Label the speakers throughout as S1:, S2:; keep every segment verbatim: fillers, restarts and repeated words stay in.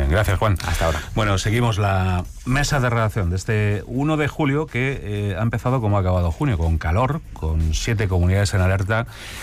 S1: bien, gracias, Juan.
S2: Hasta ahora.
S1: Bueno, seguimos la mesa de redacción de este uno de julio que eh, ha empezado como ha acabado junio, con calor, con siete comunidades en alerta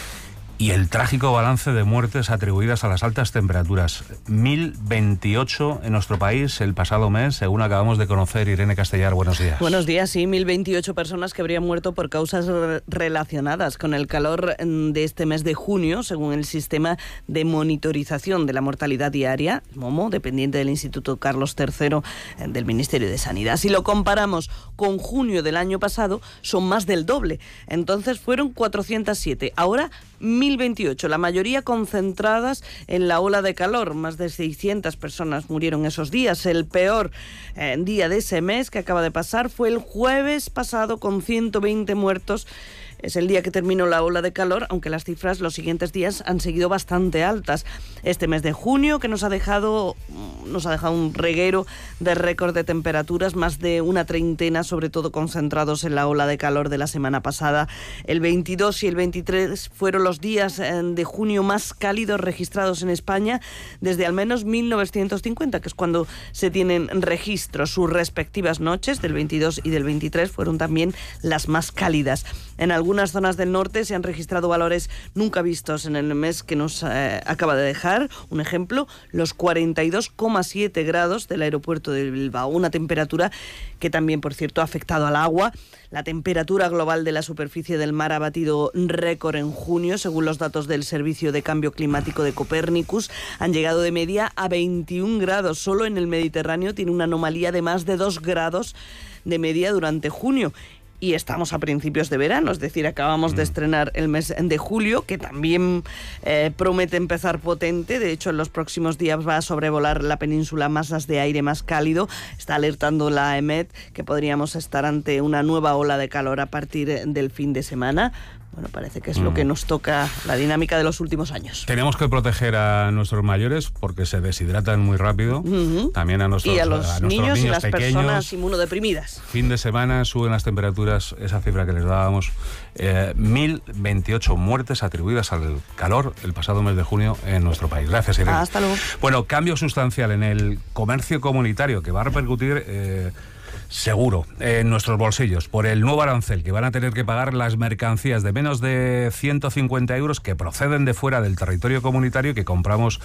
S1: y el trágico balance de muertes atribuidas a las altas temperaturas. mil veintiocho en nuestro país el pasado mes, según acabamos de conocer. Irene Castellar, buenos días.
S3: Buenos días, sí, mil veintiocho personas que habrían muerto por causas re- relacionadas con el calor de este mes de junio, según el sistema de monitorización de la mortalidad diaria, MOMO, dependiente del Instituto Carlos tercero del Ministerio de Sanidad. Si lo comparamos con junio del año pasado, son más del doble. Entonces fueron cuatrocientos siete, ahora mil veintiocho, la mayoría concentradas en la ola de calor. Más de seiscientas personas murieron esos días. El peor eh, día de ese mes que acaba de pasar fue el jueves pasado, con ciento veinte muertos. Es el día que terminó la ola de calor, aunque las cifras los siguientes días han seguido bastante altas. Este mes de junio, que nos ha dejado, nos ha dejado un reguero de récord de temperaturas, más de una treintena, sobre todo concentrados en la ola de calor de la semana pasada. El veintidós y el veintitrés fueron los días de junio más cálidos registrados en España desde al menos mil novecientos cincuenta, que es cuando se tienen registros. Sus respectivas noches del veintidós y del veintitrés fueron también las más cálidas. En algunas zonas del norte se han registrado valores nunca vistos en el mes que nos eh, acaba de dejar. Un ejemplo, los cuarenta y dos coma siete grados del aeropuerto de Bilbao, una temperatura que también, por cierto, ha afectado al agua. La temperatura global de la superficie del mar ha batido récord en junio, según los datos del Servicio de Cambio Climático de Copernicus. Han llegado de media a veintiún grados. Solo en el Mediterráneo tiene una anomalía de más de dos grados de media durante junio. Y estamos a principios de verano, es decir, acabamos de estrenar el mes de julio, que también eh, promete empezar potente. De hecho, en los próximos días va a sobrevolar la península masas de aire más cálido. Está alertando la EMET que podríamos estar ante una nueva ola de calor a partir del fin de semana. Bueno, parece que es lo que nos toca, la dinámica de los últimos años.
S1: Tenemos que proteger a nuestros mayores porque se deshidratan muy rápido. Uh-huh. También a nuestros,
S3: y a los
S1: a nuestros
S3: niños,
S1: niños
S3: y las
S1: pequeños.
S3: Personas inmunodeprimidas.
S1: Fin de semana suben las temperaturas, esa cifra que les dábamos, eh, mil veintiocho muertes atribuidas al calor el pasado mes de junio en nuestro país. Gracias, Irene.
S3: Ah, hasta luego.
S1: Bueno, cambio sustancial en el comercio comunitario que va a repercutir... Eh, Seguro, en nuestros bolsillos, por el nuevo arancel que van a tener que pagar las mercancías de menos de ciento cincuenta euros que proceden de fuera del territorio comunitario y que compramos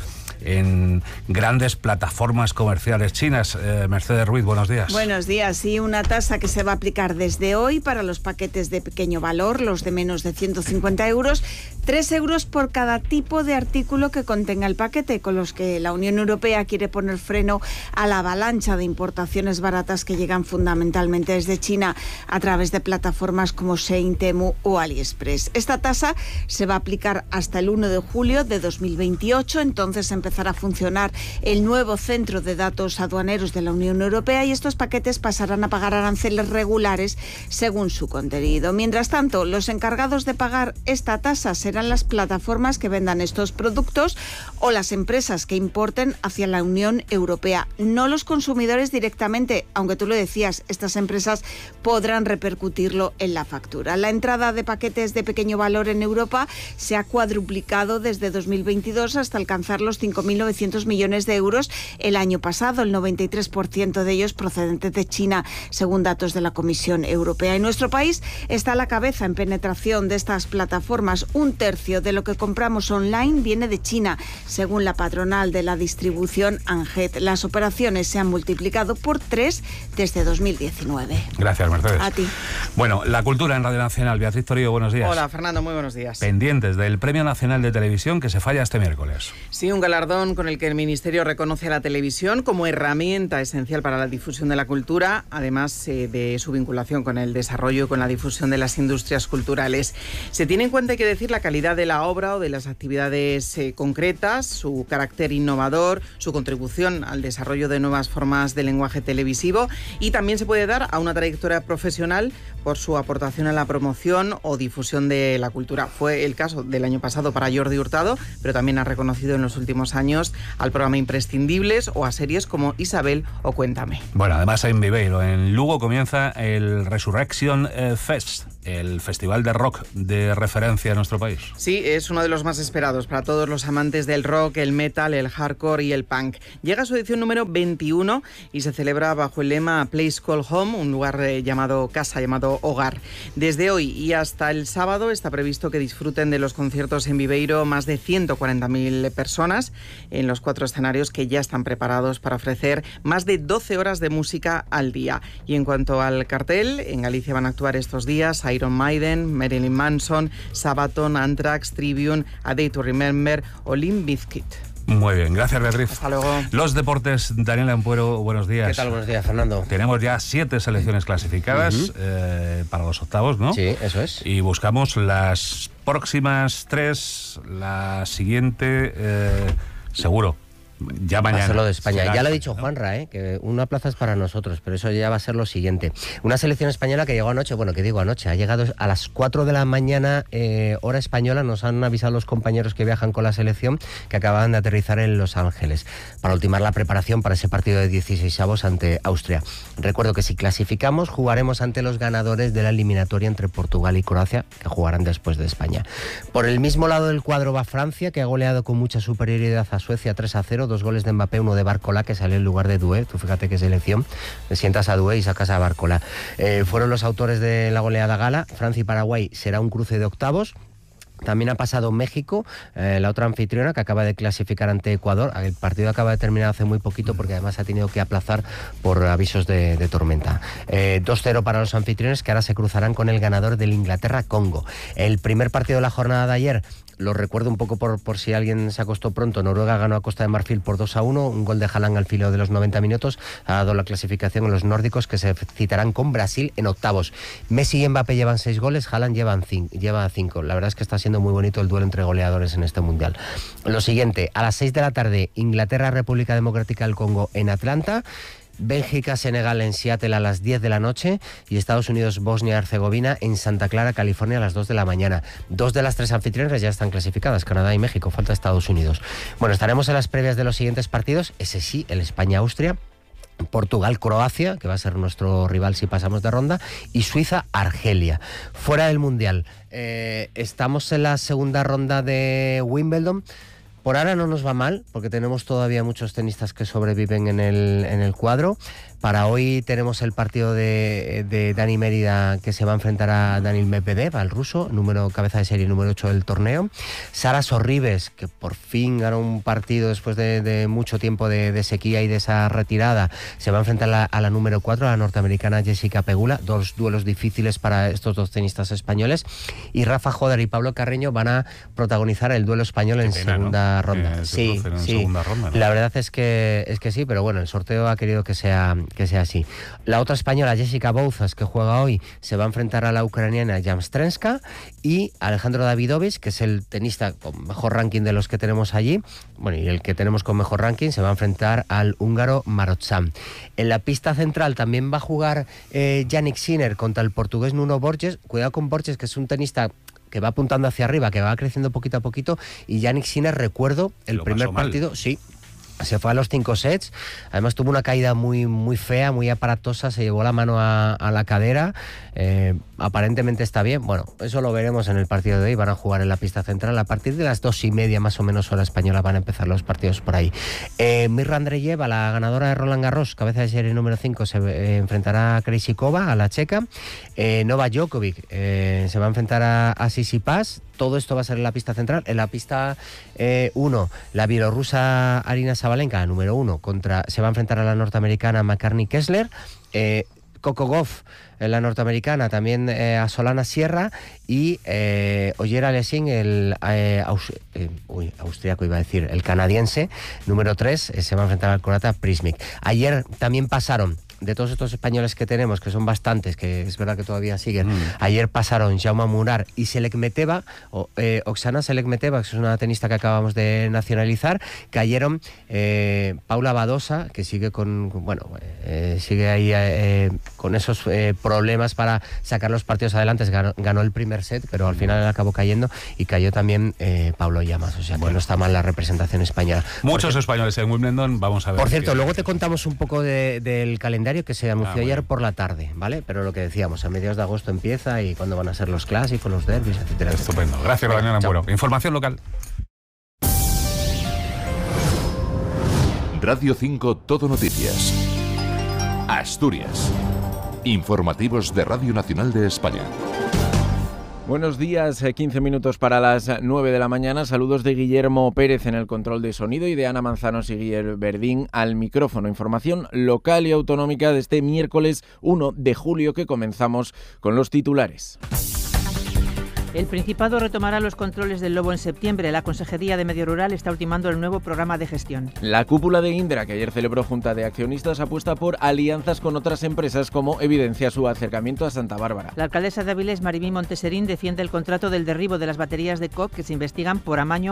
S1: en grandes plataformas comerciales chinas. Eh, Mercedes Ruiz, buenos días.
S4: Buenos días. Sí, una tasa que se va a aplicar desde hoy para los paquetes de pequeño valor, los de menos de ciento cincuenta euros, tres euros por cada tipo de artículo que contenga el paquete, con los que la Unión Europea quiere poner freno a la avalancha de importaciones baratas que llegan fundamentalmente desde China a través de plataformas como Shein, Temu o AliExpress. Esta tasa se va a aplicar hasta el uno de julio de dos mil veintiocho, entonces empezará a funcionar el nuevo centro de datos aduaneros de la Unión Europea y estos paquetes pasarán a pagar aranceles regulares según su contenido. Mientras tanto, los encargados de pagar esta tasa serán las plataformas que vendan estos productos o las empresas que importen hacia la Unión Europea, no los consumidores directamente, aunque tú lo decías, estas empresas podrán repercutirlo en la factura. La entrada de paquetes de pequeño valor en Europa se ha cuadruplicado desde dos mil veintidós hasta alcanzar los cinco mil novecientos millones de euros el año pasado, el noventa y tres por ciento de ellos procedentes de China, según datos de la Comisión Europea. Y nuestro país está a la cabeza en penetración de estas plataformas. Un tercio de lo que compramos online viene de China, según la patronal de la distribución ANGET. Las operaciones se han multiplicado por tres desde dos mil diecinueve.
S1: Gracias, Mercedes.
S4: A ti.
S1: Bueno, la cultura en Radio Nacional. Beatriz Torillo, buenos días.
S2: Hola, Fernando, muy buenos días.
S1: Pendientes del Premio Nacional de Televisión que se falla este miércoles.
S2: Sí, un galardón con el que el Ministerio reconoce a la televisión como herramienta esencial para la difusión de la cultura, además eh, de su vinculación con el desarrollo y con la difusión de las industrias culturales. Se tiene en cuenta, hay que decir, la calidad de la obra o de las actividades eh, concretas, su carácter innovador, su contribución al desarrollo de nuevas formas de lenguaje televisivo, y también se puede dar a una trayectoria profesional por su aportación a la promoción o difusión de la cultura. Fue el caso del año pasado para Jordi Hurtado, pero también ha reconocido en los últimos años al programa Imprescindibles o a series como Isabel o Cuéntame.
S1: Bueno, además en Viveiro, en Lugo, comienza el Resurrection Fest. el festival de rock de referencia en nuestro país.
S2: Sí, es uno de los más esperados para todos los amantes del rock, el metal, el hardcore y el punk. Llega a su edición número veintiuno y se celebra bajo el lema Place Called Home, un lugar eh, llamado casa, llamado hogar. Desde hoy y hasta el sábado está previsto que disfruten de los conciertos en Viveiro más de ciento cuarenta mil personas en los cuatro escenarios que ya están preparados para ofrecer más de doce horas de música al día. Y en cuanto al cartel, en Galicia van a actuar estos días Iron Maiden, Marilyn Manson, Sabaton, Anthrax, Trivium, A Day to Remember o Limp Bizkit.
S1: Muy bien, gracias Beatriz.
S2: Hasta luego.
S1: Los deportes, Daniel Ampuero, buenos días.
S5: ¿Qué tal? Buenos días, Fernando.
S1: Tenemos ya siete selecciones clasificadas uh-huh. eh, para los octavos, ¿no?
S5: Sí, eso es.
S1: Y buscamos las próximas tres, la siguiente, eh, seguro. Ya mañana.
S5: Va a ser lo de España.
S1: Será
S5: ya lo ha
S1: España,
S5: dicho
S1: ¿no?
S5: Juanra, ¿eh? Que una plaza es para nosotros, pero eso ya va a ser lo siguiente. Una selección española que llegó anoche, bueno, que digo anoche, ha llegado a las cuatro de la mañana, eh, hora española, nos han avisado los compañeros que viajan con la selección que acababan de aterrizar en Los Ángeles para ultimar la preparación para ese partido de dieciseisavos ante Austria. Recuerdo que si clasificamos, jugaremos ante los ganadores de la eliminatoria entre Portugal y Croacia, que jugarán después de España. Por el mismo lado del cuadro va Francia, que ha goleado con mucha superioridad a Suecia tres a cero, dos goles de Mbappé, uno de Barcola, que sale en lugar de Doué. Tú fíjate qué selección, le sientas a Doué y sacas a Barcola. Eh, fueron los autores de la goleada gala. Francia y Paraguay será un cruce de octavos. También ha pasado México, eh, la otra anfitriona, que acaba de clasificar ante Ecuador. El partido acaba de terminar hace muy poquito porque además ha tenido que aplazar por avisos de, de tormenta. Eh, dos cero para los anfitriones, que ahora se cruzarán con el ganador del Inglaterra-Congo. El primer partido de la jornada de ayer, lo recuerdo un poco por, por si alguien se acostó pronto. Noruega ganó a Costa de Marfil por dos a uno, un gol de Haaland al filo de los noventa minutos. Ha dado la clasificación en los nórdicos, que se citarán con Brasil en octavos. Messi y Mbappé llevan seis goles, Haaland llevan cinco, lleva cinco. La verdad es que está siendo muy bonito el duelo entre goleadores en este mundial. Lo siguiente, a las seis de la tarde, Inglaterra-República Democrática del Congo en Atlanta. Bélgica-Senegal en Seattle a las diez de la noche y Estados Unidos-Bosnia-Herzegovina en Santa Clara, California a las dos de la mañana. Dos de las tres anfitriones ya están clasificadas, Canadá y México, falta Estados Unidos. Bueno, estaremos en las previas de los siguientes partidos, ese sí, el España-Austria, Portugal-Croacia, que va a ser nuestro rival si pasamos de ronda, y Suiza-Argelia. Fuera del Mundial, eh, estamos en la segunda ronda de Wimbledon. Por ahora no nos va mal, porque tenemos todavía muchos tenistas que sobreviven en el, en el cuadro. Para hoy tenemos el partido de, de Dani Mérida, que se va a enfrentar a Daniil Medvedev, al ruso, número cabeza de serie número ocho del torneo. Sara Sorribes, que por fin ganó un partido después de, de mucho tiempo de, de sequía y de esa retirada, se va a enfrentar a la, a la número cuatro, a la norteamericana Jessica Pegula. Dos duelos difíciles para estos dos tenistas españoles. Y Rafa Joder y Pablo Carreño van a protagonizar el duelo español Qué en pena, segunda ¿no? ronda.
S1: Eh,
S5: sí,
S1: en
S5: sí.
S1: segunda ronda, ¿no?
S5: La verdad es que, es que sí, pero bueno, el sorteo ha querido que sea... que sea así. La otra española, Jessica Bouzas, que juega hoy, se va a enfrentar a la ucraniana Jamstrenska, y Alejandro Davidovich, que es el tenista con mejor ranking de los que tenemos allí, bueno, y el que tenemos con mejor ranking, se va a enfrentar al húngaro Marotzan. En la pista central también va a jugar eh, Yannick Sinner contra el portugués Nuno Borges. Cuidado con Borges, que es un tenista que va apuntando hacia arriba, que va creciendo poquito a poquito, y Yannick Sinner, recuerdo, el Lo primer partido, mal. sí, se fue a los cinco sets, además tuvo una caída muy, muy fea, muy aparatosa, se llevó la mano a, a la cadera, eh, aparentemente está bien. Bueno, eso lo veremos en el partido de hoy, van a jugar en la pista central, a partir de las dos y media más o menos hora española van a empezar los partidos por ahí. Eh, Mirra Andreeva, la ganadora de Roland Garros, cabeza de serie número cinco, se eh, enfrentará a Krejcikova, a la checa. eh, Novak Djokovic eh, se va a enfrentar a, a Tsitsipas. Todo esto va a ser en la pista central. En la pista uno, eh, la bielorrusa Arina Sabalenka, número uno, contra, se va a enfrentar a la norteamericana McCartney Kessler. Eh, Coco Gauff, la norteamericana, también eh, a Solana Sierra, y eh, Ogier Aliassime, el eh, aus, eh, uy, austriaco iba a decir, el canadiense, número tres, eh, se va a enfrentar al croata Prismic. Ayer también pasaron, de todos estos españoles que tenemos, que son bastantes, que es verdad que todavía siguen, mm. ayer pasaron Jaume Munar y Selekmeteva, o, eh, Oksana Selekmeteva, que es una tenista que acabamos de nacionalizar. Cayeron eh, Paula Badosa, que sigue con, bueno, eh, sigue ahí eh, con esos eh, problemas para sacar los partidos adelante. Ganó, ganó el primer set, pero al final acabó cayendo, y cayó también eh, Pablo Llamas, o sea que bueno, no está mal la representación española.
S1: Muchos
S5: Porque,
S1: españoles en Wimbledon, vamos a ver.
S5: Por cierto,
S1: que...
S5: luego te contamos un poco de, del calendario calendario que se anunció
S1: Ah,
S5: ayer
S1: bien.
S5: por la tarde, ¿vale? Pero lo que decíamos, a mediados de agosto empieza y cuándo van a ser los clásicos, los derbis, etcétera.
S1: Estupendo. Gracias,
S5: Venga,
S1: Daniel
S5: chao.
S1: Ambuero. Información local.
S6: Radio cinco Todo Noticias. Asturias. Informativos de Radio Nacional de España.
S7: Buenos días, quince minutos para las nueve de la mañana. Saludos de Guillermo Pérez en el control de sonido y de Ana Manzanos y Guillermo Verdín al micrófono. Información local y autonómica de este miércoles uno de julio, que comenzamos con los titulares.
S8: El Principado retomará los controles del lobo en septiembre. La Consejería de Medio Rural está ultimando el nuevo programa de gestión.
S7: La cúpula de Indra, que ayer celebró junta de accionistas, apuesta por alianzas con otras empresas, como evidencia su acercamiento a Santa Bárbara.
S8: La alcaldesa de Avilés, Marimí Monteserín, defiende el contrato del derribo de las baterías de C O P que se investigan por amaño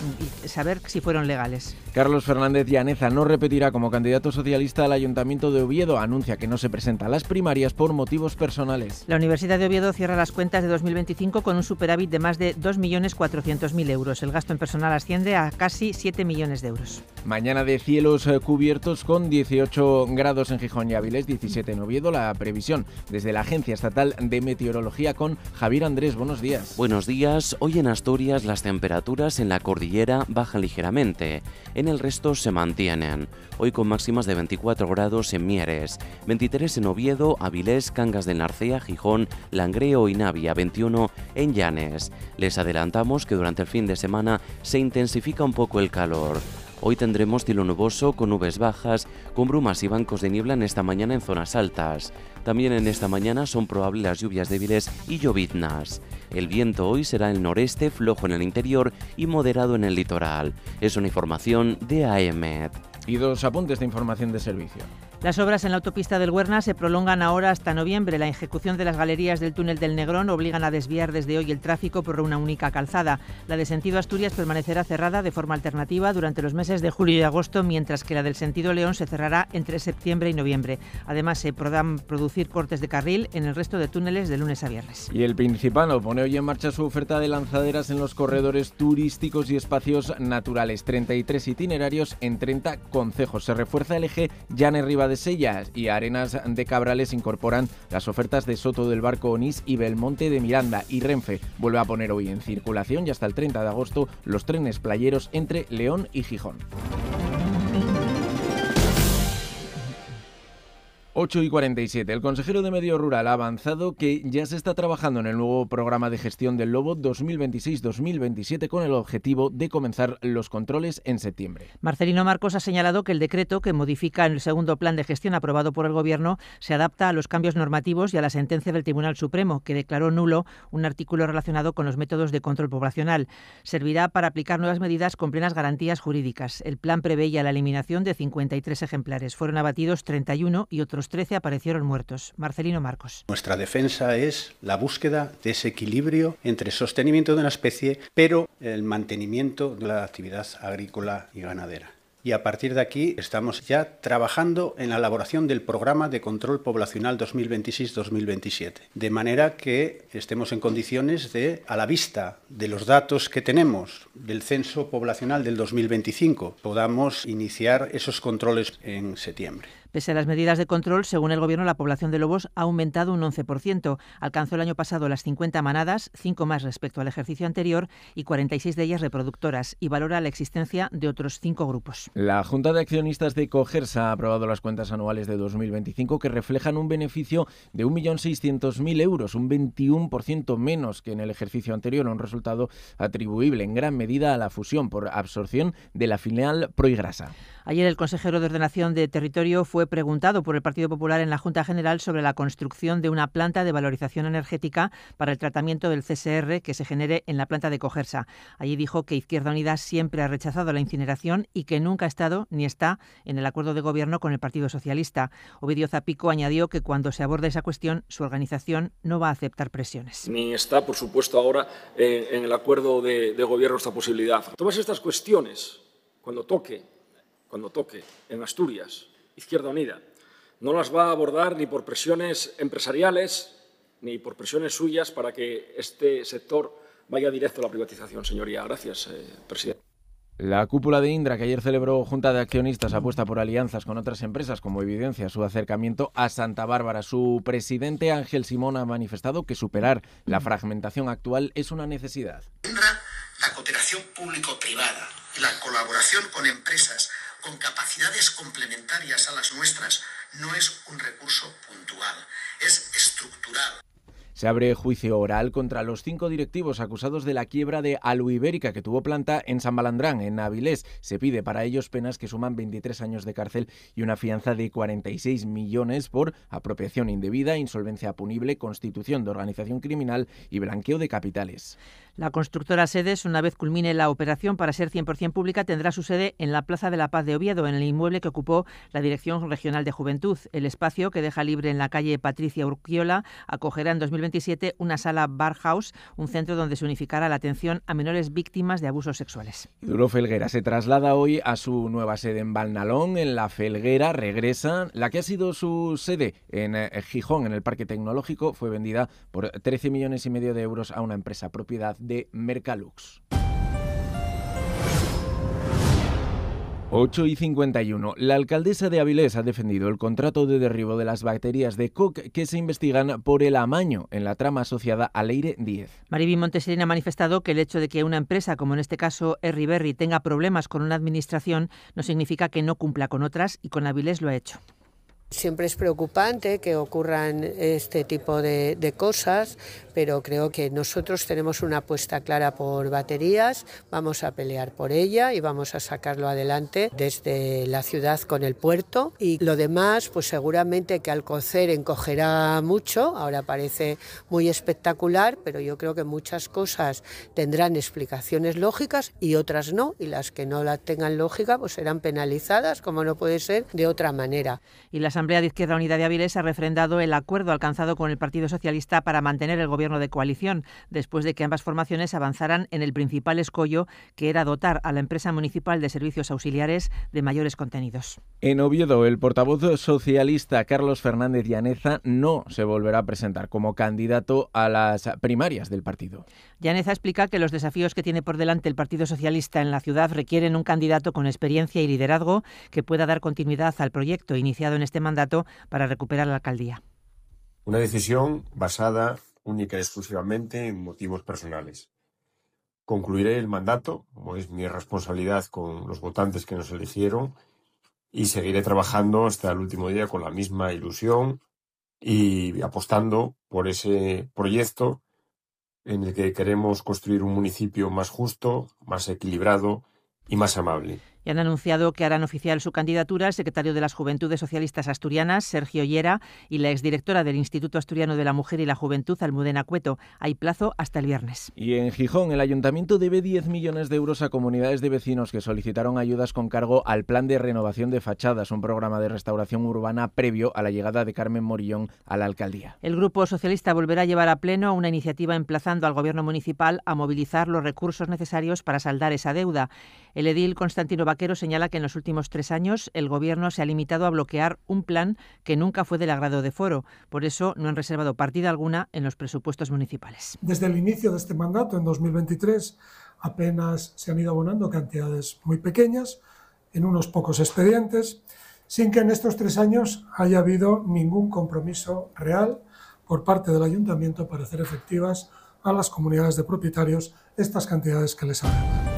S8: y saber si fueron legales.
S7: Carlos Fernández Llaneza no repetirá como candidato socialista al Ayuntamiento de Oviedo. Anuncia que no se presenta a las primarias por motivos personales.
S8: La Universidad de Oviedo cierra las cuentas de dos mil veinticinco con un superávit de más de dos millones cuatrocientos mil euros. El gasto en personal asciende a casi siete millones de euros.
S7: Mañana de cielos cubiertos con dieciocho grados en Gijón y Avilés, diecisiete en Oviedo. La previsión desde la Agencia Estatal de Meteorología con Javier Andrés. Buenos días.
S9: Buenos días. Hoy en Asturias las temperaturas en la cordillera bajan ligeramente. En el resto se mantienen. Hoy con máximas de veinticuatro grados en Mieres, veintitrés en Oviedo, Avilés, Cangas de Narcea, Gijón, Langreo y Navia, veintiuno en Llanes. Les adelantamos que durante el fin de semana se intensifica un poco el calor. Hoy tendremos cielo nuboso con nubes bajas, con brumas y bancos de niebla en esta mañana en zonas altas. También en esta mañana son probables las lluvias débiles y lloviznas. El viento hoy será el noreste, flojo en el interior y moderado en el litoral. Es una información de A E M E T.
S7: Y dos apuntes de información de servicio.
S8: Las obras en la autopista del Huerna se prolongan ahora hasta noviembre. La ejecución de las galerías del túnel del Negrón obligan a desviar desde hoy el tráfico por una única calzada. La de sentido Asturias permanecerá cerrada de forma alternativa durante los meses de julio y agosto, mientras que la del sentido León se cerrará entre septiembre y noviembre. Además, se podrán producir cortes de carril en el resto de túneles de lunes a viernes.
S7: Y el Principado pone hoy en marcha su oferta de lanzaderas en los corredores turísticos y espacios naturales. treinta y tres itinerarios en treinta concejos. Se refuerza el eje Llanes Riba de Sellas y Arenas de Cabrales incorporan las ofertas de Soto del Barco Onís y Belmonte de Miranda, y Renfe vuelve a poner hoy en circulación y hasta el treinta de agosto los trenes playeros entre León y Gijón. ocho y cuarenta y siete. El consejero de Medio Rural ha avanzado que ya se está trabajando en el nuevo programa de gestión del lobo dos mil veintiséis dos mil veintisiete con el objetivo de comenzar los controles en septiembre.
S8: Marcelino Marcos ha señalado que el decreto que modifica el segundo plan de gestión aprobado por el Gobierno se adapta a los cambios normativos y a la sentencia del Tribunal Supremo, que declaró nulo un artículo relacionado con los métodos de control poblacional. Servirá para aplicar nuevas medidas con plenas garantías jurídicas. El plan preveía la eliminación de cincuenta y tres ejemplares. Fueron abatidos treinta y uno y otros trece aparecieron muertos. Marcelino Marcos.
S10: Nuestra defensa es la búsqueda de ese equilibrio entre sostenimiento de una especie, pero el mantenimiento de la actividad agrícola y ganadera. Y a partir de aquí estamos ya trabajando en la elaboración del programa de control poblacional dos mil veintiséis dos mil veintisiete, de manera que estemos en condiciones de, a la vista de los datos que tenemos del censo poblacional del dos mil veinticinco, podamos iniciar esos controles en septiembre.
S8: Pese a las medidas de control, según el Gobierno, la población de lobos ha aumentado un once por ciento. Alcanzó el año pasado las cincuenta manadas, cinco más respecto al ejercicio anterior, y cuarenta y seis de ellas reproductoras, y valora la existencia de otros cinco grupos.
S7: La Junta de Accionistas de Cogersa ha aprobado las cuentas anuales de dos mil veinticinco, que reflejan un beneficio de un millón seiscientos mil euros, un veintiuno por ciento menos que en el ejercicio anterior, un resultado atribuible en gran medida a la fusión por absorción de la filial Proigrasa.
S8: Ayer el consejero de Ordenación de Territorio fue preguntado por el Partido Popular en la Junta General sobre la construcción de una planta de valorización energética para el tratamiento del C S R que se genere en la planta de Cogersa. Allí dijo que Izquierda Unida siempre ha rechazado la incineración y que nunca ha estado ni está en el acuerdo de gobierno con el Partido Socialista. Ovidio Zapico añadió que cuando se aborde esa cuestión, su organización no va a aceptar presiones.
S11: Ni está, por supuesto, ahora en, en el acuerdo de, de gobierno esta posibilidad. Todas estas cuestiones, cuando toque, cuando toque en Asturias, Izquierda Unida, no las va a abordar ni por presiones empresariales ni por presiones suyas para que este sector vaya directo a la privatización, señoría. Gracias, eh, presidente.
S7: La cúpula de Indra, que ayer celebró junta de accionistas, apuesta por alianzas con otras empresas, como evidencia su acercamiento a Santa Bárbara. Su presidente, Ángel Simón, ha manifestado que superar la fragmentación actual es una necesidad.
S12: Indra, la cooperación público-privada y la colaboración con empresas con capacidades complementarias a las nuestras no es un recurso puntual, es estructural.
S7: Se abre juicio oral contra los cinco directivos acusados de la quiebra de Aluibérica, que tuvo planta en San Balandrán, en Avilés. Se pide para ellos penas que suman veintitrés años de cárcel y una fianza de cuarenta y seis millones por apropiación indebida, insolvencia punible, constitución de organización criminal y blanqueo de capitales.
S8: La constructora Sedes, una vez culmine la operación para ser cien por ciento pública, tendrá su sede en la Plaza de la Paz de Oviedo, en el inmueble que ocupó la Dirección Regional de Juventud. El espacio, que deja libre en la calle Patricia Urquiola, acogerá en dos mil veintisiete una sala bar house, un centro donde se unificará la atención a menores víctimas de abusos sexuales.
S7: Duro Felguera se traslada hoy a su nueva sede en Valnalón. En la Felguera regresa la que ha sido su sede en Gijón, en el Parque Tecnológico. Fue vendida por trece millones y medio de euros a una empresa propiedad de Mercalux. ocho y cincuenta y uno. La alcaldesa de Avilés ha defendido el contrato de derribo de las baterías de Koch que se investigan por el amaño en la trama asociada a Leire diez.
S8: Mariby Montesirén ha manifestado que el hecho de que una empresa, como en este caso Erriberri, tenga problemas con una administración no significa que no cumpla con otras, y con Avilés lo ha hecho.
S13: Siempre es preocupante que ocurran este tipo de, de cosas, pero creo que nosotros tenemos una apuesta clara por baterías, vamos a pelear por ella y vamos a sacarlo adelante desde la ciudad con el puerto, y lo demás pues seguramente que Alcocer encogerá mucho, ahora parece muy espectacular, pero yo creo que muchas cosas tendrán explicaciones lógicas y otras no, y las que no la tengan lógica pues serán penalizadas, como no puede ser de otra manera.
S8: Y la Asamblea de Izquierda Unida de Avilés ha refrendado el acuerdo alcanzado con el Partido Socialista para mantener el gobierno de coalición, después de que ambas formaciones avanzaran en el principal escollo, que era dotar a la empresa municipal de servicios auxiliares de mayores contenidos.
S7: En Oviedo, el portavoz socialista Carlos Fernández Llaneza no se volverá a presentar como candidato a las primarias del partido.
S8: Llaneza explica que los desafíos que tiene por delante el Partido Socialista en la ciudad requieren un candidato con experiencia y liderazgo que pueda dar continuidad al proyecto iniciado en este mandato para recuperar la alcaldía.
S14: Una decisión basada única y exclusivamente en motivos personales. Concluiré el mandato, como es mi responsabilidad con los votantes que nos eligieron, y seguiré trabajando hasta el último día con la misma ilusión y apostando por ese proyecto en el que queremos construir un municipio más justo, más equilibrado y más amable.
S8: Y han anunciado que harán oficial su candidatura el secretario de las Juventudes Socialistas Asturianas, Sergio Llera, y la exdirectora del Instituto Asturiano de la Mujer y la Juventud, Almudena Cueto. Hay plazo hasta el viernes.
S7: Y en Gijón, el ayuntamiento debe diez millones de euros a comunidades de vecinos que solicitaron ayudas con cargo al Plan de Renovación de Fachadas, un programa de restauración urbana previo a la llegada de Carmen Morillón a la alcaldía.
S8: El Grupo Socialista volverá a llevar a pleno una iniciativa emplazando al Gobierno municipal a movilizar los recursos necesarios para saldar esa deuda. El edil Constantino Vaquero señala que en los últimos tres años el Gobierno se ha limitado a bloquear un plan que nunca fue del agrado de Foro. Por eso no han reservado partida alguna en los presupuestos municipales.
S15: Desde el inicio de este mandato, en dos mil veintitrés, apenas se han ido abonando cantidades muy pequeñas, en unos pocos expedientes, sin que en estos tres años haya habido ningún compromiso real por parte del Ayuntamiento para hacer efectivas a las comunidades de propietarios estas cantidades que les adeudan.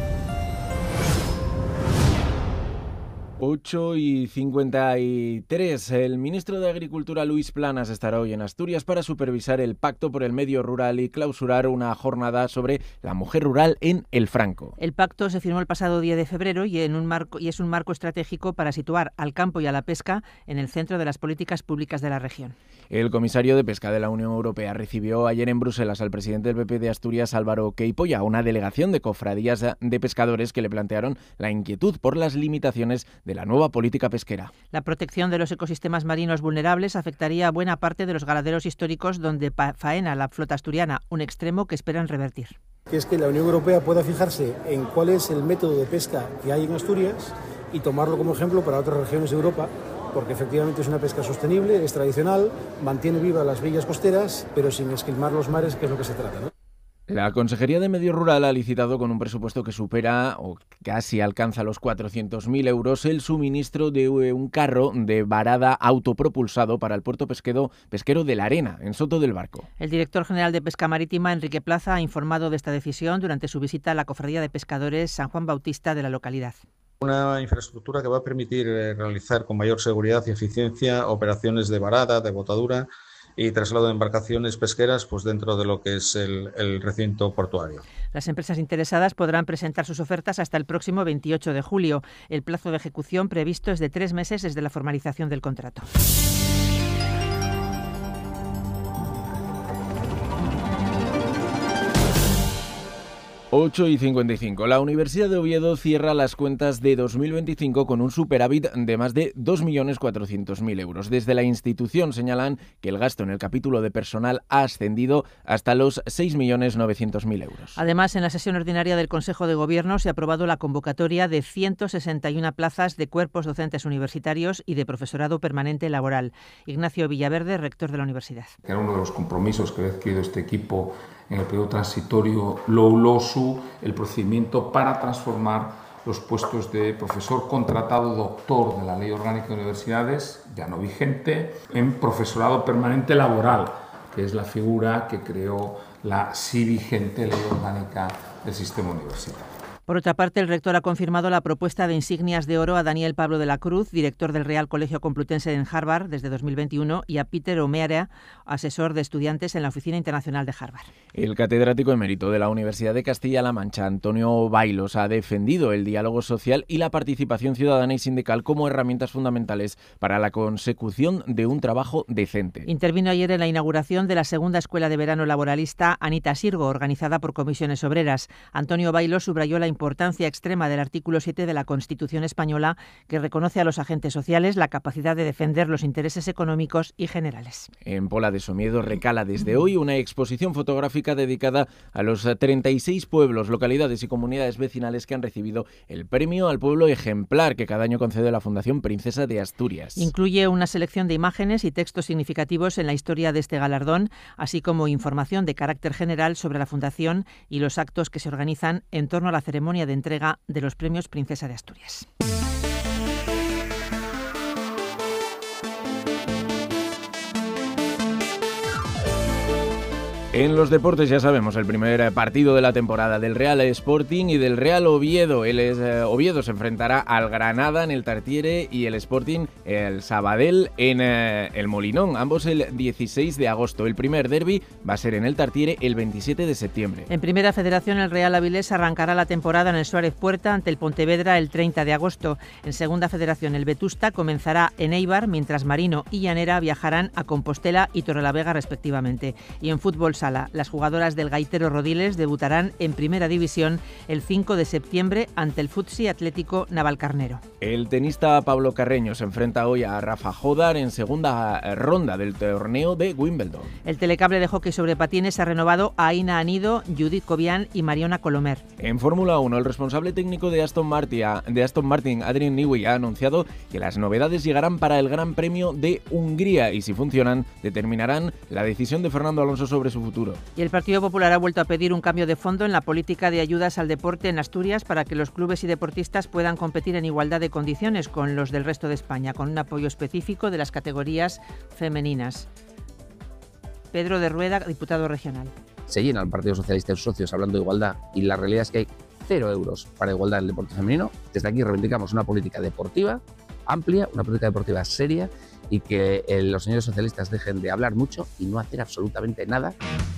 S7: ocho y cincuenta y tres. El ministro de Agricultura, Luis Planas, estará hoy en Asturias para supervisar el Pacto por el Medio Rural y clausurar una jornada sobre la mujer rural en El Franco.
S8: El pacto se firmó el pasado diez de febrero y, en un marco, y es un marco estratégico para situar al campo y a la pesca en el centro de las políticas públicas de la región.
S7: El comisario de Pesca de la Unión Europea recibió ayer en Bruselas al presidente del P P de Asturias, Álvaro Queipo, y a una delegación de cofradías de pescadores que le plantearon la inquietud por las limitaciones de la nueva política pesquera.
S8: La protección de los ecosistemas marinos vulnerables afectaría a buena parte de los ganaderos históricos donde faena la flota asturiana, un extremo que esperan revertir.
S16: Que es que la Unión Europea pueda fijarse en cuál es el método de pesca que hay en Asturias y tomarlo como ejemplo para otras regiones de Europa, porque efectivamente es una pesca sostenible, es tradicional, mantiene vivas las villas costeras, pero sin esquilmar los mares, que es lo que se trata, ¿no?
S7: La Consejería de Medio Rural ha licitado con un presupuesto que supera o casi alcanza los cuatrocientos mil euros el suministro de un carro de varada autopropulsado para el puerto pesquero, pesquero de La Arena, en Soto del Barco.
S8: El director general de Pesca Marítima, Enrique Plaza, ha informado de esta decisión durante su visita a la Cofradía de Pescadores San Juan Bautista de la localidad.
S17: Una infraestructura que va a permitir eh, realizar con mayor seguridad y eficiencia operaciones de varada, de botadura y traslado de embarcaciones pesqueras pues dentro de lo que es el, el recinto portuario.
S8: Las empresas interesadas podrán presentar sus ofertas hasta el próximo veintiocho de julio. El plazo de ejecución previsto es de tres meses desde la formalización del contrato.
S7: ocho y cincuenta y cinco. La Universidad de Oviedo cierra las cuentas de dos mil veinticinco con un superávit de más de dos millones cuatrocientos mil euros. Desde la institución señalan que el gasto en el capítulo de personal ha ascendido hasta los seis millones novecientos mil euros.
S8: Además, en la sesión ordinaria del Consejo de Gobierno se ha aprobado la convocatoria de ciento sesenta y una plazas de cuerpos docentes universitarios y de profesorado permanente laboral. Ignacio Villaverde, rector de la universidad.
S18: Era uno de los compromisos que había adquirido este equipo en el periodo transitorio LOU-LOSU, el procedimiento para transformar los puestos de profesor contratado doctor de la Ley Orgánica de Universidades, ya no vigente, en profesorado permanente laboral, que es la figura que creó la sí vigente Ley Orgánica del Sistema Universitario.
S8: Por otra parte, el rector ha confirmado la propuesta de insignias de oro a Daniel Pablo de la Cruz, director del Real Colegio Complutense en Harvard desde dos mil veintiuno, y a Peter O'Meara, asesor de estudiantes en la Oficina Internacional de Harvard.
S7: El catedrático emérito de la Universidad de Castilla-La Mancha, Antonio Bailos, ha defendido el diálogo social y la participación ciudadana y sindical como herramientas fundamentales para la consecución de un trabajo decente.
S8: Intervino ayer en la inauguración de la segunda Escuela de Verano Laboralista Anita Sirgo, organizada por comisiones obreras. Antonio Bailos subrayó la importancia extrema del artículo siete de la Constitución española, que reconoce a los agentes sociales la capacidad de defender los intereses económicos y generales.
S7: En Pola de Somiedo recala desde hoy una exposición fotográfica dedicada a los treinta y seis pueblos, localidades y comunidades vecinales que han recibido el premio al pueblo ejemplar que cada año concede la Fundación Princesa de Asturias.
S8: Incluye una selección de imágenes y textos significativos en la historia de este galardón, así como información de carácter general sobre la Fundación y los actos que se organizan en torno a la ceremonia de entrega de los premios Princesa de Asturias.
S7: En los deportes ya sabemos, el primer partido de la temporada del Real Sporting y del Real Oviedo. El eh, Oviedo se enfrentará al Granada en el Tartiere y el Sporting, el Sabadell, en eh, el Molinón, ambos el dieciséis de agosto. El primer derbi va a ser en el Tartiere el veintisiete de septiembre.
S8: En Primera Federación, el Real Avilés arrancará la temporada en el Suárez Puerta ante el Pontevedra el treinta de agosto. En Segunda Federación, el Vetusta comenzará en Eibar, mientras Marino y Llanera viajarán a Compostela y Torrelavega respectivamente. Y en fútbol sala, las jugadoras del Gaitero Rodiles debutarán en Primera División el cinco de septiembre ante el Futsi Atlético Navalcarnero.
S7: El tenista Pablo Carreño se enfrenta hoy a Rafa Jodar en segunda ronda del torneo de Wimbledon.
S8: El telecable de hockey sobre patines ha renovado a Aina Anido, Judith Cobian y Mariona Colomer.
S7: En Fórmula uno, el responsable técnico de Aston Martin, de Aston Martin, Adrian Newey, ha anunciado que las novedades llegarán para el Gran Premio de Hungría y, si funcionan, determinarán la decisión de Fernando Alonso sobre su futuro.
S8: Y el Partido Popular ha vuelto a pedir un cambio de fondo en la política de ayudas al deporte en Asturias para que los clubes y deportistas puedan competir en igualdad de condiciones con los del resto de España, con un apoyo específico de las categorías femeninas. Pedro de Rueda, diputado regional.
S19: Se llena el Partido Socialista y sus socios hablando de igualdad y la realidad es que hay cero euros para igualdad en el deporte femenino. Desde aquí reivindicamos una política deportiva amplia, una política deportiva seria y que eh, los señores socialistas dejen de hablar mucho y no hacer absolutamente nada.